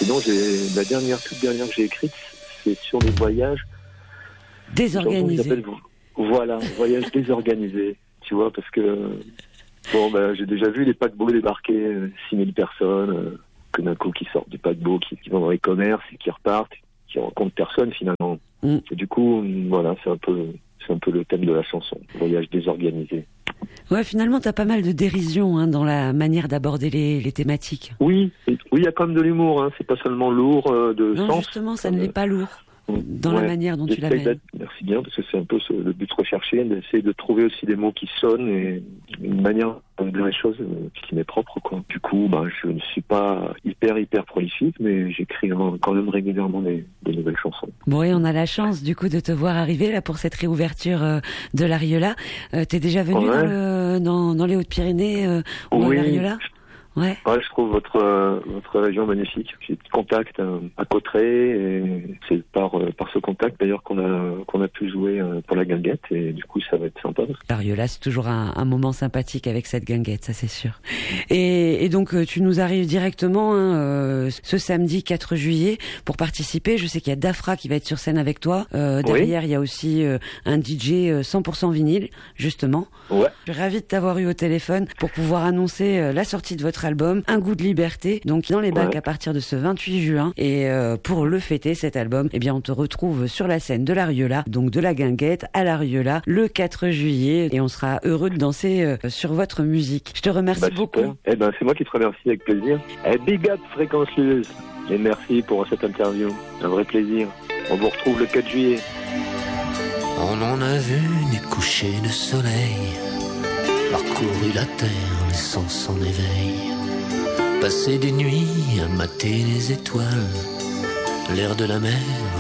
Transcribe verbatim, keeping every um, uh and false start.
Sinon, j'ai la dernière, toute dernière que j'ai écrite, c'est sur les voyages désorganisés. Voilà, voyage désorganisé, tu vois, parce que bon, ben, j'ai déjà vu les paquebots débarquer, euh, six mille personnes, euh, que d'un coup qui sortent du paquebot, qui, qui vont dans les commerces et qui repartent, qui rencontrent personne finalement. Mm. Et du coup, voilà, c'est un peu, c'est un peu le thème de la chanson, voyage désorganisé. Ouais, finalement, t'as pas mal de dérision hein, dans la manière d'aborder les, les thématiques. Oui, oui, il y a quand même de l'humour, hein, c'est pas seulement lourd euh, de non, sens. Justement, ça ne l'est pas lourd. Dans ouais, la manière dont tu l'amènes. Merci bien, parce que c'est un peu ce, le but recherché, d'essayer de trouver aussi des mots qui sonnent et une manière de dire les choses qui m'est propre, quoi. Du coup, bah, je ne suis pas hyper, hyper prolifique, mais j'écris quand même régulièrement des, des nouvelles chansons. Bon, et on a la chance, du coup, de te voir arriver, là, pour cette réouverture euh, de l'Ariola. Euh, t'es déjà venu ouais. dans, le, dans, dans les Hautes-Pyrénées euh, ou oui. à l'Ariola ? Ouais. ouais, je trouve votre euh, votre région magnifique. J'ai des contacts euh, à Cauterets et c'est par euh, par ce contact d'ailleurs qu'on a qu'on a pu jouer euh, pour la guinguette et du coup ça va être sympa. L'Ariola, c'est toujours un, un moment sympathique avec cette guinguette, ça c'est sûr. Et, et donc tu nous arrives directement hein, euh, ce samedi quatre juillet pour participer. Je sais qu'il y a Dafra qui va être sur scène avec toi. Euh, derrière, oui. il y a aussi euh, un D J euh, cent pour cent vinyle justement. Ouais. Je suis ravie de t'avoir eu au téléphone pour pouvoir annoncer euh, la sortie de votre album Un goût de liberté, donc dans les bacs ouais. à partir de ce vingt-huit juin. Et euh, pour le fêter cet album, eh bien on te retrouve sur la scène de l'Ariola, donc de la guinguette à l'Ariola le quatre juillet et on sera heureux de danser euh, sur votre musique. Je te remercie bah, beaucoup. Eh ben c'est moi qui te remercie avec plaisir. Eh, big up Fréquence Lueuse et merci pour cette interview. Un vrai plaisir. On vous retrouve le quatre juillet. On en a vu des couchers de soleil, parcouru la terre sans son éveil, passer des nuits à mater les étoiles, l'air de la mer